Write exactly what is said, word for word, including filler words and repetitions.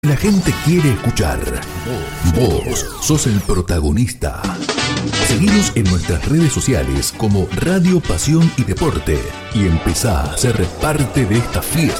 La gente quiere escuchar. Vos sos el protagonista. Seguinos en nuestras redes sociales como Radio Pasión y Deporte y empezá a ser parte de esta fiesta.